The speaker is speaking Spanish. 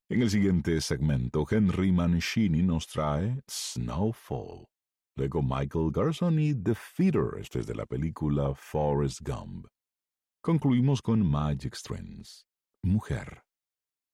En el siguiente segmento, Henry Mancini nos trae Snowfall. Luego Michael Garson y The Feeders desde la película Forrest Gump. Concluimos con Magic Strings, Mujer.